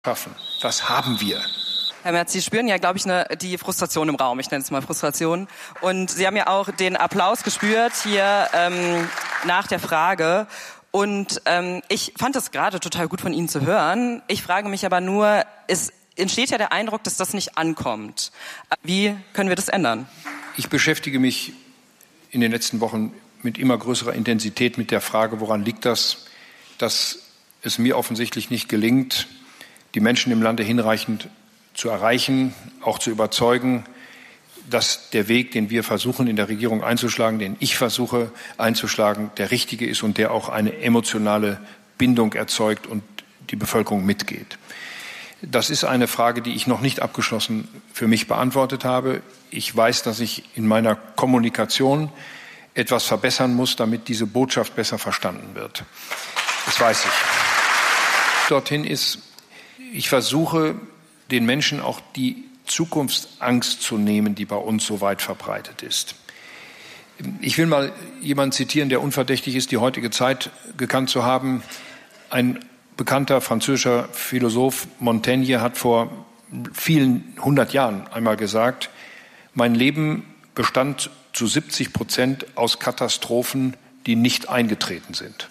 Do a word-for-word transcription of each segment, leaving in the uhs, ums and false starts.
schaffen. Was haben wir? Herr Merz, Sie spüren ja, glaube ich, ne, die Frustration im Raum. Ich nenne es mal Frustration. Und Sie haben ja auch den Applaus gespürt hier ähm, nach der Frage. Und ähm, ich fand das gerade total gut von Ihnen zu hören. Ich frage mich aber nur, es entsteht ja der Eindruck, dass das nicht ankommt. Wie können wir das ändern? Ich beschäftige mich in den letzten Wochen mit immer größerer Intensität mit der Frage, woran liegt das, dass es mir offensichtlich nicht gelingt, die Menschen im Lande hinreichend zu erreichen, auch zu überzeugen, dass der Weg, den wir versuchen in der Regierung einzuschlagen, den ich versuche einzuschlagen, der richtige ist und der auch eine emotionale Bindung erzeugt und die Bevölkerung mitgeht. Das ist eine Frage, die ich noch nicht abgeschlossen für mich beantwortet habe. Ich weiß, dass ich in meiner Kommunikation etwas verbessern muss, damit diese Botschaft besser verstanden wird. Das weiß ich. Dorthin ist, ich versuche, den Menschen auch die Zukunftsangst zu nehmen, die bei uns so weit verbreitet ist. Ich will mal jemanden zitieren, der unverdächtig ist, die heutige Zeit gekannt zu haben. Ein bekannter französischer Philosoph Montaigne hat vor vielen hundert Jahren einmal gesagt, mein Leben bestand zu siebzig Prozent aus Katastrophen, die nicht eingetreten sind.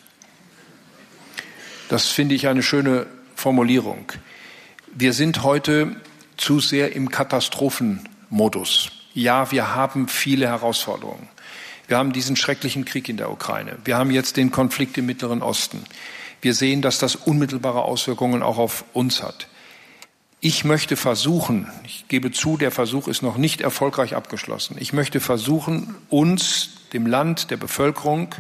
Das finde ich eine schöne Formulierung. Wir sind heute zu sehr im Katastrophenmodus. Ja, wir haben viele Herausforderungen. Wir haben diesen schrecklichen Krieg in der Ukraine. Wir haben jetzt den Konflikt im Mittleren Osten. Wir sehen, dass das unmittelbare Auswirkungen auch auf uns hat. Ich möchte versuchen, ich gebe zu, der Versuch ist noch nicht erfolgreich abgeschlossen. Ich möchte versuchen, uns, dem Land, der Bevölkerung,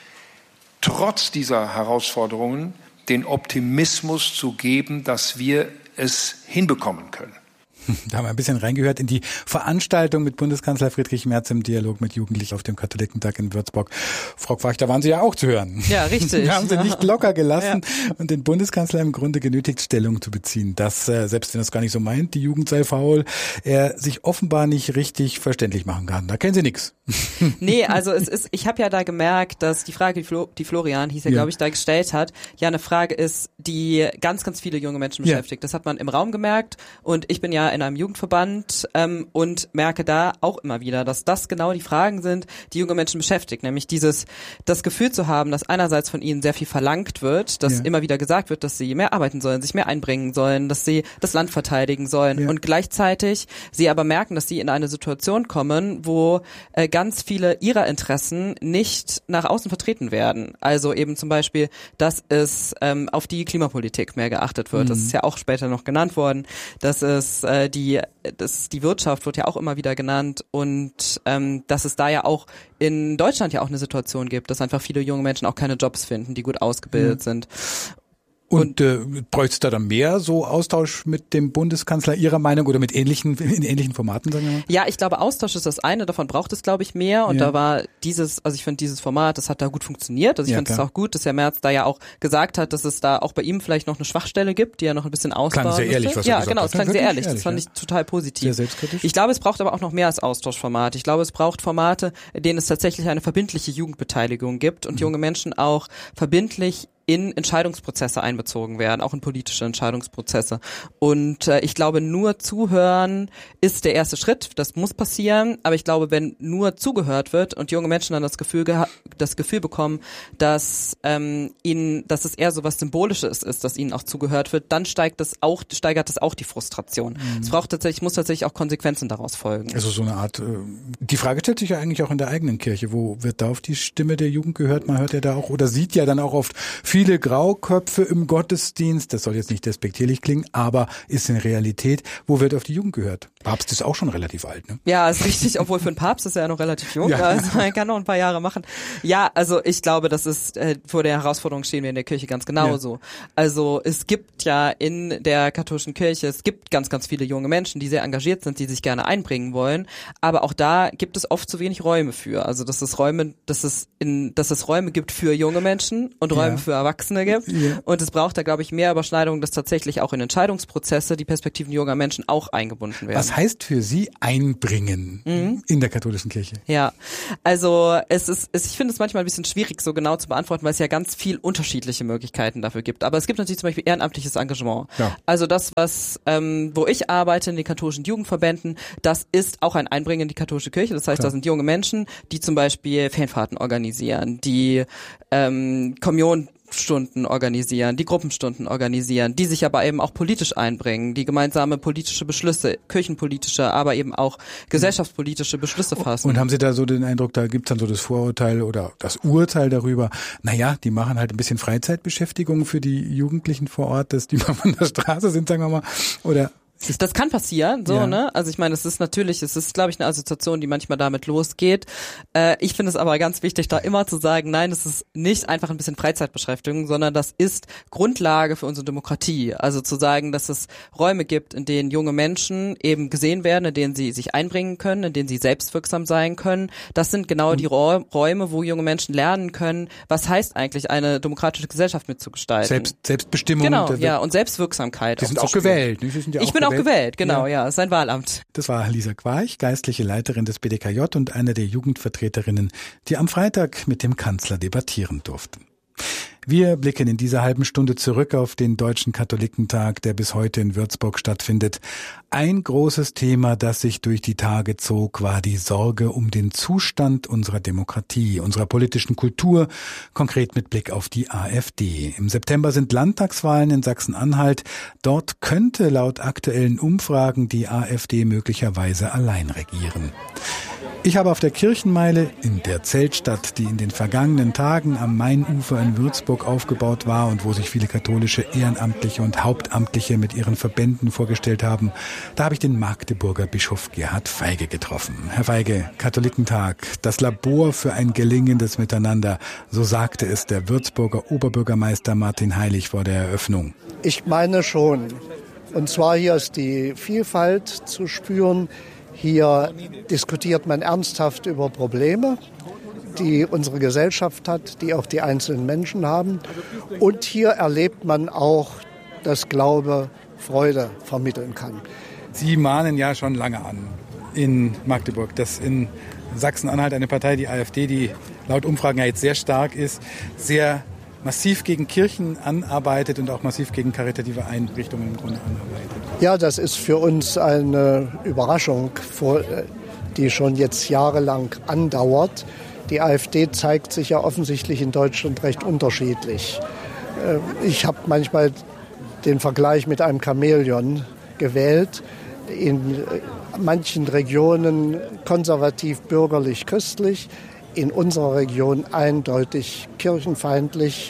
trotz dieser Herausforderungen den Optimismus zu geben, dass wir es hinbekommen können. Da haben wir ein bisschen reingehört in die Veranstaltung mit Bundeskanzler Friedrich Merz im Dialog mit Jugendlichen auf dem Katholikentag in Würzburg. Frau Quach, da waren Sie ja auch zu hören. Ja, richtig. Da haben Sie nicht locker gelassen ja. und den Bundeskanzler im Grunde genötigt, Stellung zu beziehen. Dass, äh, selbst wenn er es gar nicht so meint, die Jugend sei faul, er sich offenbar nicht richtig verständlich machen kann. Da kennen Sie nichts. Nee, also es ist, ich habe ja da gemerkt, dass die Frage, die, Flo, die Florian hieß ja, ja. glaube ich, da gestellt hat, ja eine Frage ist, die ganz, ganz viele junge Menschen beschäftigt. Ja. Das hat man im Raum gemerkt und ich bin ja in einem Jugendverband ähm, und merke da auch immer wieder, dass das genau die Fragen sind, die junge Menschen beschäftigt, nämlich dieses, das Gefühl zu haben, dass einerseits von ihnen sehr viel verlangt wird, dass ja. immer wieder gesagt wird, dass sie mehr arbeiten sollen, sich mehr einbringen sollen, dass sie das Land verteidigen sollen ja. und gleichzeitig sie aber merken, dass sie in eine Situation kommen, wo äh, ganz viele ihrer Interessen nicht nach außen vertreten werden. Also eben zum Beispiel, dass es ähm, auf die Klimapolitik mehr geachtet wird. Mhm. Das ist ja auch später noch genannt worden, dass es äh, die Das, die Wirtschaft wird ja auch immer wieder genannt und ähm, dass es da ja auch in Deutschland ja auch eine Situation gibt, dass einfach viele junge Menschen auch keine Jobs finden, die gut ausgebildet ja. sind. Und, und äh, bräuchte es da dann mehr so Austausch mit dem Bundeskanzler Ihrer Meinung oder mit ähnlichen in ähnlichen Formaten, sagen wir mal? Ja, ich glaube, Austausch ist das eine, davon braucht es, glaube ich, mehr. Und ja. da war dieses, also ich finde dieses Format, das hat da gut funktioniert. Also ich ja, finde es auch gut, dass Herr Merz da ja auch gesagt hat, dass es da auch bei ihm vielleicht noch eine Schwachstelle gibt, die er noch ein bisschen ausbauen Klang sehr ehrlich, was er Ja, gesagt genau, hat. es klang Ja, sehr ehrlich. ehrlich. Das fand ja. ich total positiv. Sehr selbstkritisch. Ich glaube, es braucht aber auch noch mehr als Austauschformat. Ich glaube, es braucht Formate, in denen es tatsächlich eine verbindliche Jugendbeteiligung gibt und mhm. junge Menschen auch verbindlich in Entscheidungsprozesse einbezogen werden, auch in politische Entscheidungsprozesse. Und äh, ich glaube, nur zuhören ist der erste Schritt. Das muss passieren. Aber ich glaube, wenn nur zugehört wird und junge Menschen dann das Gefühl geha- das Gefühl bekommen, dass ähm, ihnen, dass es eher so was Symbolisches ist, dass ihnen auch zugehört wird, dann steigt das auch, steigert das auch die Frustration. Mhm. Es braucht tatsächlich, muss tatsächlich auch Konsequenzen daraus folgen. Also so eine Art. Äh, die Frage stellt sich ja eigentlich auch in der eigenen Kirche. Wo wird da auf die Stimme der Jugend gehört? Man hört ja da auch oder sieht ja dann auch oft viele Grauköpfe im Gottesdienst, das soll jetzt nicht despektierlich klingen, aber ist in Realität, wo wird auf die Jugend gehört? Papst ist auch schon relativ alt, ne? Ja, ist richtig, obwohl für einen Papst ist er ja noch relativ jung, ja. also er kann noch ein paar Jahre machen. Ja, also ich glaube, das ist, äh, vor der Herausforderung stehen wir in der Kirche ganz genauso. Ja. Also es gibt ja in der katholischen Kirche, es gibt ganz, ganz viele junge Menschen, die sehr engagiert sind, die sich gerne einbringen wollen, aber auch da gibt es oft zu wenig Räume für. Also dass es Räume, dass es in, dass es Räume gibt für junge Menschen und Räume ja. für Erwachsene gibt. Ja. Und es braucht da, glaube ich, mehr Überschneidungen, dass tatsächlich auch in Entscheidungsprozesse die Perspektiven junger Menschen auch eingebunden werden. Was heißt für Sie einbringen mhm. in der katholischen Kirche? Ja, also es ist, es, ich finde es manchmal ein bisschen schwierig, so genau zu beantworten, weil es ja ganz viel unterschiedliche Möglichkeiten dafür gibt. Aber es gibt natürlich zum Beispiel ehrenamtliches Engagement. Ja. Also das, was, ähm, wo ich arbeite in den katholischen Jugendverbänden, das ist auch ein Einbringen in die katholische Kirche. Das heißt, Klar. da sind junge Menschen, die zum Beispiel Fanfahrten organisieren, die ähm, Kommunionstunden organisieren, die Gruppenstunden organisieren, die sich aber eben auch politisch einbringen, die gemeinsame politische Beschlüsse, kirchenpolitische, aber eben auch gesellschaftspolitische Beschlüsse fassen. Und haben Sie da so den Eindruck, da gibt's dann so das Vorurteil oder das Urteil darüber, naja, die machen halt ein bisschen Freizeitbeschäftigung für die Jugendlichen vor Ort, dass die mal von der Straße sind, sagen wir mal, oder... Das kann passieren, so, ja. ne? Also ich meine, es ist natürlich, es ist, glaube ich, eine Assoziation, die manchmal damit losgeht. Äh, ich finde es aber ganz wichtig, da immer zu sagen, nein, es ist nicht einfach ein bisschen Freizeitbeschäftigung, sondern das ist Grundlage für unsere Demokratie. Also zu sagen, dass es Räume gibt, in denen junge Menschen eben gesehen werden, in denen sie sich einbringen können, in denen sie selbstwirksam sein können. Das sind genau mhm. die Räume, wo junge Menschen lernen können, was heißt eigentlich, eine demokratische Gesellschaft mitzugestalten. Selbst, Selbstbestimmung. Genau, ja, und Selbstwirksamkeit. Die sind auch gewählt. Die sind ja ich auch bin gewählt. auch gewählt, genau, ja, ja, ist ein Wahlamt. Das war Lisa Quarch, geistliche Leiterin des B D K J und eine der Jugendvertreterinnen, die am Freitag mit dem Kanzler debattieren durften. Wir blicken in dieser halben Stunde zurück auf den Deutschen Katholikentag, der bis heute in Würzburg stattfindet. Ein großes Thema, das sich durch die Tage zog, war die Sorge um den Zustand unserer Demokratie, unserer politischen Kultur, konkret mit Blick auf die AfD. Im September sind Landtagswahlen in Sachsen-Anhalt. Dort könnte laut aktuellen Umfragen die AfD möglicherweise allein regieren. Ich habe auf der Kirchenmeile in der Zeltstadt, die in den vergangenen Tagen am Mainufer in Würzburg aufgebaut war und wo sich viele katholische Ehrenamtliche und Hauptamtliche mit ihren Verbänden vorgestellt haben, da habe ich den Magdeburger Bischof Gerhard Feige getroffen. Herr Feige, Katholikentag, das Labor für ein gelingendes Miteinander, so sagte es der Würzburger Oberbürgermeister Martin Heilig vor der Eröffnung. Ich meine schon. Und zwar hier ist die Vielfalt zu spüren. Hier diskutiert man ernsthaft über Probleme, die unsere Gesellschaft hat, die auch die einzelnen Menschen haben. Und hier erlebt man auch, dass Glaube Freude vermitteln kann. Sie mahnen ja schon lange an in Magdeburg, dass in Sachsen-Anhalt eine Partei, die AfD, die laut Umfragen ja jetzt sehr stark ist, sehr massiv gegen Kirchen anarbeitet und auch massiv gegen karitative Einrichtungen im Grunde anarbeitet. Ja, das ist für uns eine Überraschung, die schon jetzt jahrelang andauert. Die AfD zeigt sich ja offensichtlich in Deutschland recht unterschiedlich. Ich habe manchmal den Vergleich mit einem Chamäleon gewählt. In manchen Regionen konservativ, bürgerlich, christlich. In unserer Region eindeutig kirchenfeindlich,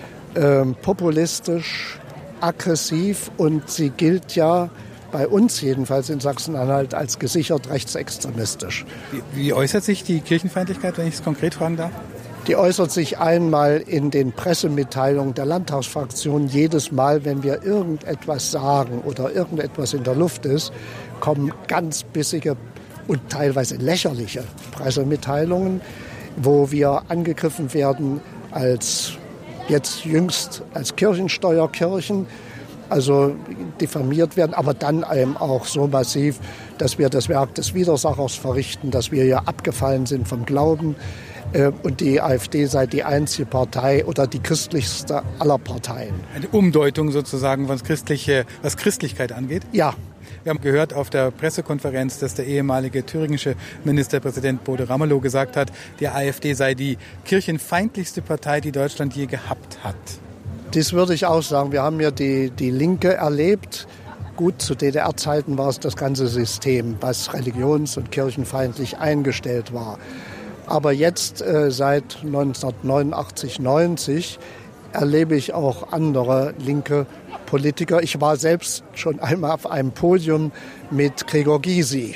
äh, populistisch, aggressiv und sie gilt ja bei uns jedenfalls in Sachsen-Anhalt als gesichert rechtsextremistisch. Wie, wie äußert sich die Kirchenfeindlichkeit, wenn ich es konkret fragen darf? Die äußert sich einmal in den Pressemitteilungen der Landtagsfraktion. Jedes Mal, wenn wir irgendetwas sagen oder irgendetwas in der Luft ist, kommen ganz bissige und teilweise lächerliche Pressemitteilungen, wo wir angegriffen werden als jetzt jüngst als Kirchensteuerkirchen, also diffamiert werden, aber dann eben auch so massiv, dass wir das Werk des Widersachers verrichten, dass wir ja abgefallen sind vom Glauben und die AfD sei die einzige Partei oder die christlichste aller Parteien. Eine Umdeutung sozusagen, was christliche, was Christlichkeit angeht? Ja. Wir haben gehört auf der Pressekonferenz, dass der ehemalige thüringische Ministerpräsident Bode Ramelow gesagt hat, die AfD sei die kirchenfeindlichste Partei, die Deutschland je gehabt hat. Das würde ich auch sagen. Wir haben ja die, die Linke erlebt. Gut, zu D D R-Zeiten war es das ganze System, was religions- und kirchenfeindlich eingestellt war. Aber jetzt äh, seit neunzehnhundertneunundachtzig, neunzig erlebe ich auch andere linke Politiker. Ich war selbst schon einmal auf einem Podium mit Gregor Gysi,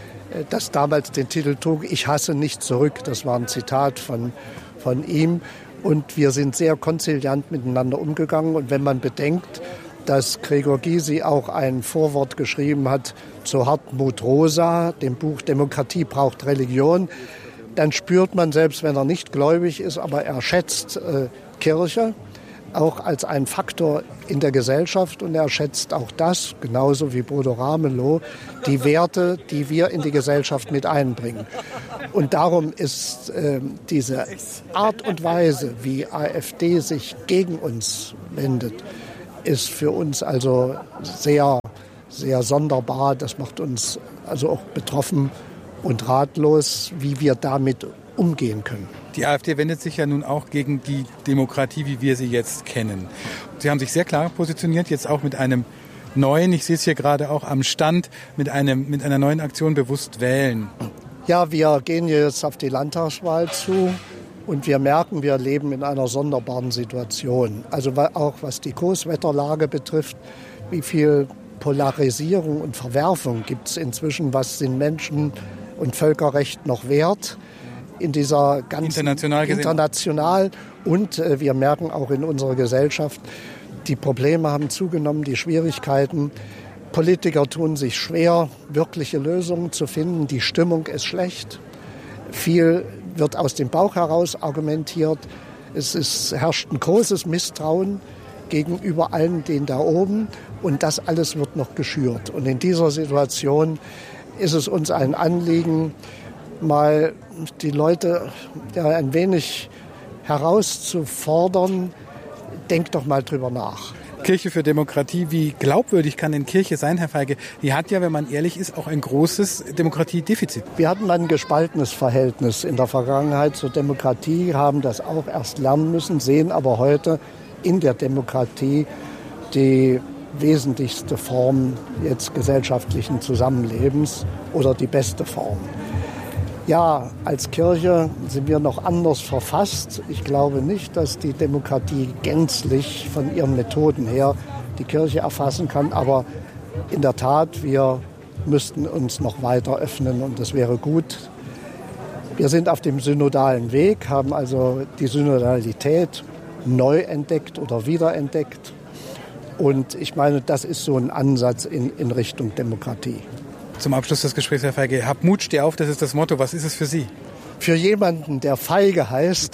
das damals den Titel trug, Ich hasse nicht zurück. Das war ein Zitat von, von ihm. Und wir sind sehr konziliant miteinander umgegangen. Und wenn man bedenkt, dass Gregor Gysi auch ein Vorwort geschrieben hat zu Hartmut Rosa, dem Buch Demokratie braucht Religion, dann spürt man, selbst wenn er nicht gläubig ist, aber er schätzt äh, Kirche, auch als ein Faktor in der Gesellschaft und er schätzt auch das, genauso wie Bodo Ramelow, die Werte, die wir in die Gesellschaft mit einbringen. Und darum ist äh, diese Art und Weise, wie AfD sich gegen uns wendet, ist für uns also sehr, sehr sonderbar. Das macht uns also auch betroffen und ratlos, wie wir damit umgehen können. Die AfD wendet sich ja nun auch gegen die Demokratie, wie wir sie jetzt kennen. Sie haben sich sehr klar positioniert, jetzt auch mit einem neuen, ich sehe es hier gerade auch am Stand, mit einem mit einer neuen Aktion Bewusst wählen. Ja, wir gehen jetzt auf die Landtagswahl zu und wir merken, wir leben in einer sonderbaren Situation. Also auch was die Großwetterlage betrifft, wie viel Polarisierung und Verwerfung gibt es inzwischen, was sind Menschen und Völkerrecht noch wert in dieser ganzen international, international und äh, wir merken auch in unserer Gesellschaft, die Probleme haben zugenommen, die Schwierigkeiten. Politiker tun sich schwer, wirkliche Lösungen zu finden. Die Stimmung ist schlecht. Viel wird aus dem Bauch heraus argumentiert. Es ist, herrscht ein großes Misstrauen gegenüber allen denen da oben und das alles wird noch geschürt. Und in dieser Situation ist es uns ein Anliegen, mal die Leute ja, ein wenig herauszufordern, denkt doch mal drüber nach. Kirche für Demokratie, wie glaubwürdig kann denn Kirche sein, Herr Feige? Die hat ja, wenn man ehrlich ist, auch ein großes Demokratiedefizit. Wir hatten ein gespaltenes Verhältnis in der Vergangenheit zur Demokratie, haben das auch erst lernen müssen, sehen aber heute in der Demokratie die wesentlichste Form jetzt gesellschaftlichen Zusammenlebens oder die beste Form. Ja, als Kirche sind wir noch anders verfasst. Ich glaube nicht, dass die Demokratie gänzlich von ihren Methoden her die Kirche erfassen kann. Aber in der Tat, wir müssten uns noch weiter öffnen und das wäre gut. Wir sind auf dem synodalen Weg, haben also die Synodalität neu entdeckt oder wiederentdeckt. Und ich meine, das ist so ein Ansatz in, in Richtung Demokratie. Zum Abschluss des Gesprächs, Herr Feige, hab Mut, steh auf, das ist das Motto. Was ist es für Sie? Für jemanden, der Feige heißt,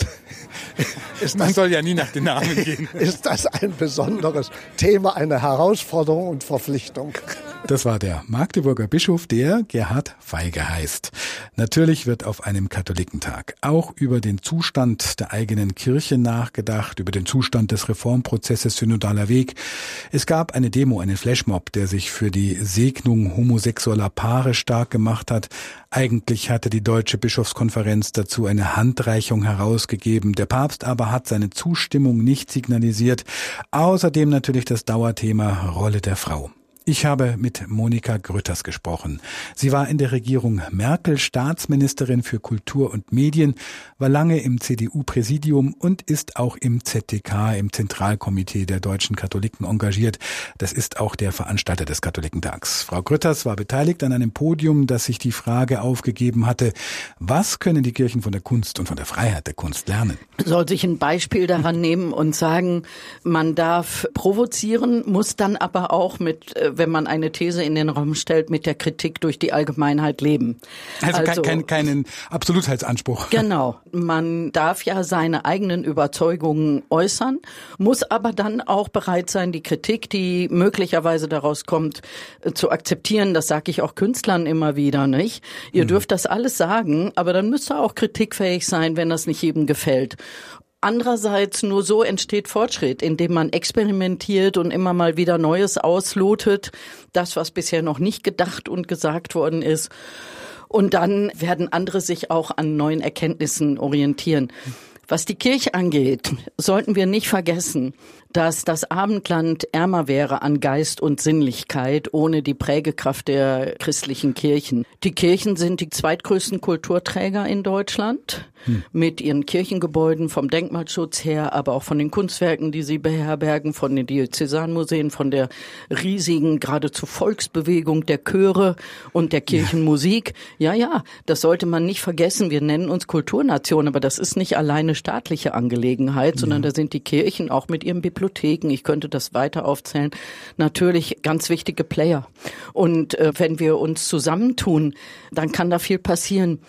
ist Man das, soll ja nie nach den Namen gehen. ist das ein besonderes Thema, eine Herausforderung und Verpflichtung. Das war der Magdeburger Bischof, der Gerhard Feige heißt. Natürlich wird auf einem Katholikentag auch über den Zustand der eigenen Kirche nachgedacht, über den Zustand des Reformprozesses Synodaler Weg. Es gab eine Demo, einen Flashmob, der sich für die Segnung homosexueller Paare stark gemacht hat. Eigentlich hatte die Deutsche Bischofskonferenz dazu eine Handreichung herausgegeben. Der Papst aber hat seine Zustimmung nicht signalisiert. Außerdem natürlich das Dauerthema Rolle der Frau. Ich habe mit Monika Grütters gesprochen. Sie war in der Regierung Merkel Staatsministerin für Kultur und Medien, war lange im C D U-Präsidium und ist auch im Z D K, im Zentralkomitee der deutschen Katholiken, engagiert. Das ist auch der Veranstalter des Katholikentags. Frau Grütters war beteiligt an einem Podium, das sich die Frage aufgegeben hatte, was können die Kirchen von der Kunst und von der Freiheit der Kunst lernen? Soll sich ein Beispiel daran nehmen und sagen, man darf provozieren, muss dann aber auch mit, wenn man eine These in den Raum stellt, mit der Kritik durch die Allgemeinheit leben. Also, also kein, kein, keinen Absolutheitsanspruch. Genau. Man darf ja seine eigenen Überzeugungen äußern, muss aber dann auch bereit sein, die Kritik, die möglicherweise daraus kommt, zu akzeptieren. Das sage ich auch Künstlern immer wieder, nicht? Ihr mhm. dürft das alles sagen, aber dann müsst ihr auch kritikfähig sein, wenn das nicht jedem gefällt. Andererseits, nur so entsteht Fortschritt, indem man experimentiert und immer mal wieder Neues auslotet, das, was bisher noch nicht gedacht und gesagt worden ist. Und dann werden andere sich auch an neuen Erkenntnissen orientieren. Was die Kirche angeht, sollten wir nicht vergessen, dass das Abendland ärmer wäre an Geist und Sinnlichkeit ohne die Prägekraft der christlichen Kirchen. Die Kirchen sind die zweitgrößten Kulturträger in Deutschland, hm. mit ihren Kirchengebäuden vom Denkmalschutz her, aber auch von den Kunstwerken, die sie beherbergen, von den Diözesanmuseen, von der riesigen, geradezu Volksbewegung der Chöre und der Kirchenmusik. Ja, ja, das sollte man nicht vergessen. Wir nennen uns Kulturnation, aber das ist nicht alleine staatliche Angelegenheit, sondern ja. da sind die Kirchen auch mit ihren Bibliotheken, ich könnte das weiter aufzählen, natürlich ganz wichtige Player. Und äh, wenn wir uns zusammentun, dann kann da viel passieren.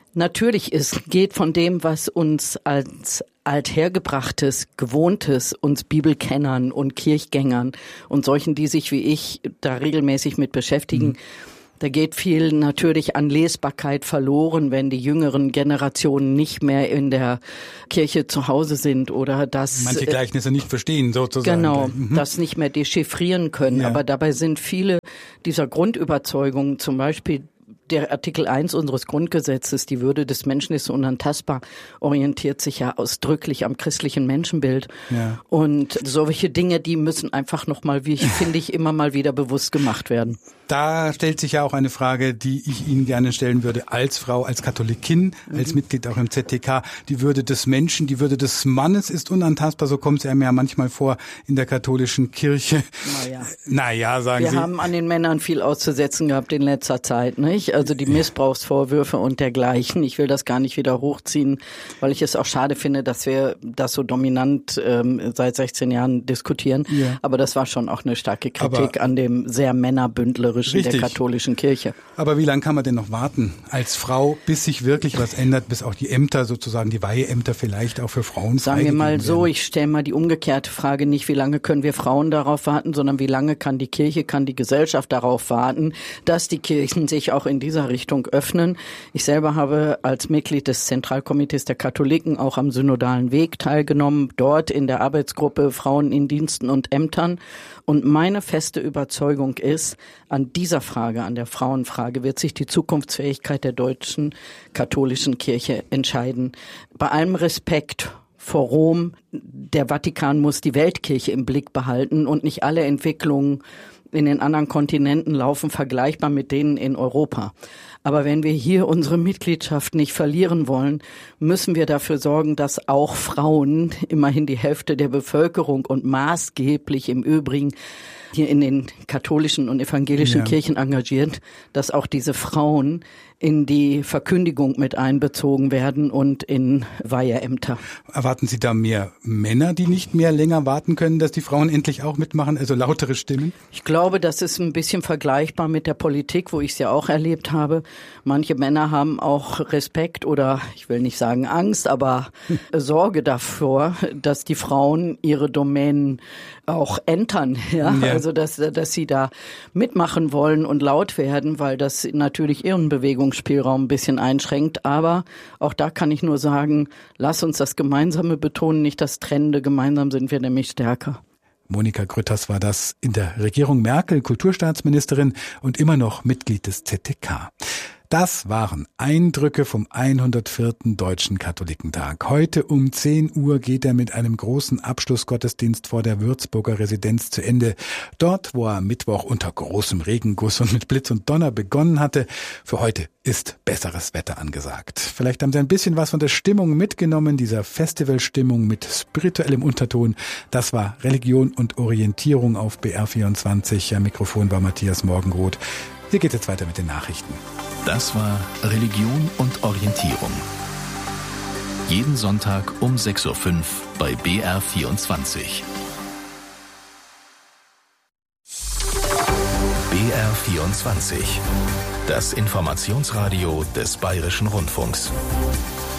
Natürlich ist, geht von dem, was uns als althergebrachtes, gewohntes, uns Bibelkennern und Kirchgängern und solchen, die sich wie ich da regelmäßig mit beschäftigen, mhm. da geht viel natürlich an Lesbarkeit verloren, wenn die jüngeren Generationen nicht mehr in der Kirche zu Hause sind oder das manche Gleichnisse nicht verstehen sozusagen. Genau, mhm. das nicht mehr dechiffrieren können. Ja. Aber dabei sind viele dieser Grundüberzeugungen, zum Beispiel der Artikel eins unseres Grundgesetzes, die Würde des Menschen ist unantastbar, orientiert sich ja ausdrücklich am christlichen Menschenbild. Ja. Und solche Dinge, die müssen einfach nochmal, wie ich finde ich, immer mal wieder bewusst gemacht werden. Da stellt sich ja auch eine Frage, die ich Ihnen gerne stellen würde, als Frau, als Katholikin, als mhm. Mitglied auch im Z T K. Die Würde des Menschen, die Würde des Mannes ist unantastbar, so kommt es einem ja manchmal vor in der katholischen Kirche. Naja, naja sagen Wir Sie. Wir haben an den Männern viel auszusetzen gehabt in letzter Zeit, nicht? Also die Missbrauchsvorwürfe und dergleichen. Ich will das gar nicht wieder hochziehen, weil ich es auch schade finde, dass wir das so dominant ähm, seit sechzehn Jahren diskutieren. Ja. Aber das war schon auch eine starke Kritik Aber an dem sehr männerbündlerischen Richtig. Der katholischen Kirche. Aber wie lange kann man denn noch warten als Frau, bis sich wirklich was ändert, bis auch die Ämter sozusagen, die Weiheämter vielleicht auch für Frauen Sagen wir mal so, werden? Ich stelle mal die umgekehrte Frage, nicht wie lange können wir Frauen darauf warten, sondern wie lange kann die Kirche, kann die Gesellschaft darauf warten, dass die Kirchen sich auch in dieser Richtung öffnen. Ich selber habe als Mitglied des Zentralkomitees der Katholiken auch am synodalen Weg teilgenommen, dort in der Arbeitsgruppe Frauen in Diensten und Ämtern. Und meine feste Überzeugung ist, an dieser Frage, an der Frauenfrage, wird sich die Zukunftsfähigkeit der deutschen katholischen Kirche entscheiden. Bei allem Respekt vor Rom, der Vatikan muss die Weltkirche im Blick behalten und nicht alle Entwicklungen in den anderen Kontinenten laufen vergleichbar mit denen in Europa. Aber wenn wir hier unsere Mitgliedschaft nicht verlieren wollen, müssen wir dafür sorgen, dass auch Frauen, immerhin die Hälfte der Bevölkerung und maßgeblich im Übrigen hier in den katholischen und evangelischen ja. Kirchen engagiert, dass auch diese Frauen in die Verkündigung mit einbezogen werden und in Weiheämter. Erwarten Sie da mehr Männer, die nicht mehr länger warten können, dass die Frauen endlich auch mitmachen, also lautere Stimmen? Ich glaube, das ist ein bisschen vergleichbar mit der Politik, wo ich es ja auch erlebt habe. Manche Männer haben auch Respekt oder, ich will nicht sagen Angst, aber Sorge davor, dass die Frauen ihre Domänen auch entern, ja? ja. Also dass, dass sie da mitmachen wollen und laut werden, weil das natürlich ihren Bewegungsspielraum ein bisschen einschränkt. Aber auch da kann ich nur sagen, lass uns das Gemeinsame betonen, nicht das Trennende. Gemeinsam sind wir nämlich stärker. Monika Grütters war das in der Regierung Merkel, Kulturstaatsministerin und immer noch Mitglied des Z T K. Das waren Eindrücke vom hundertvierten Deutschen Katholikentag. Heute um zehn Uhr geht er mit einem großen Abschlussgottesdienst vor der Würzburger Residenz zu Ende. Dort, wo er am Mittwoch unter großem Regenguss und mit Blitz und Donner begonnen hatte. Für heute ist besseres Wetter angesagt. Vielleicht haben Sie ein bisschen was von der Stimmung mitgenommen, dieser Festivalstimmung mit spirituellem Unterton. Das war Religion und Orientierung auf B R vierundzwanzig. Am Mikrofon war Matthias Morgenroth. Hier geht es jetzt weiter mit den Nachrichten. Das war Religion und Orientierung. Jeden Sonntag um sechs Uhr fünf bei B R vierundzwanzig. B R vierundzwanzig. Das Informationsradio des Bayerischen Rundfunks.